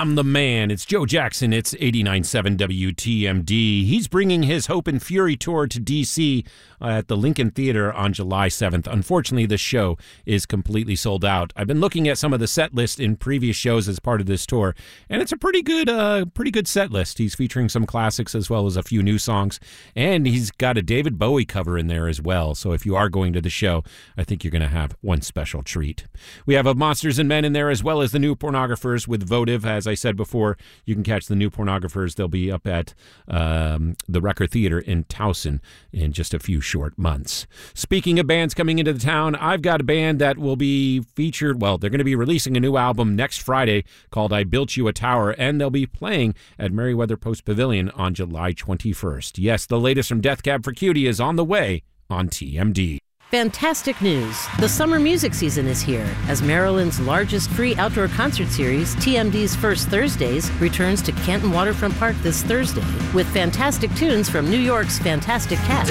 I'm the man. It's Joe Jackson. It's 89.7 WTMD. He's bringing his Hope and Fury tour to D.C. At the Lincoln Theater on July 7th. Unfortunately, the show is completely sold out. I've been looking at some of the set list in previous shows as part of this tour, and it's a pretty good set list. He's featuring some classics as well as a few new songs, and he's got a David Bowie cover in there as well. So if you are going to the show, I think you're going to have one special treat. We have Monsters and Men in there as well as the New Pornographers with Votive. As I said before, you can catch the New Pornographers. They'll be up at the Record Theater in Towson in just a few short months. Speaking of bands coming into the town, I've got a band that will be featured. Well, they're going to be releasing a new album next Friday called I Built You a Tower, and they'll be playing at Merriweather Post Pavilion on July 21st. Yes, the latest from Death Cab for Cutie is on the way on TMD. Fantastic news. The summer music season is here as Maryland's largest free outdoor concert series, TMD's First Thursdays, returns to Canton Waterfront Park this Thursday with fantastic tunes from New York's Fantastic Cat.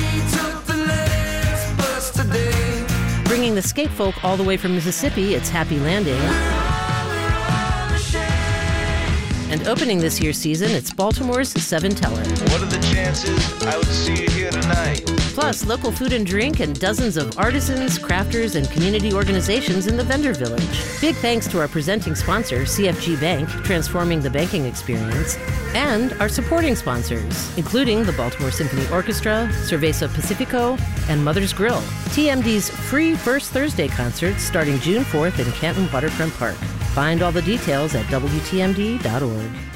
Bringing the skate folk all the way from Mississippi, it's Happy Landing. And opening this year's season, it's Baltimore's Seven Teller. What are the chances I would see you here tonight? Plus, local food and drink and dozens of artisans, crafters, and community organizations in the vendor village. Big thanks to our presenting sponsor, CFG Bank, transforming the banking experience, and our supporting sponsors, including the Baltimore Symphony Orchestra, Cerveza Pacifico, and Mother's Grill. TMD's free First Thursday concert starting June 4th in Canton Waterfront Park. Find all the details at WTMD.org.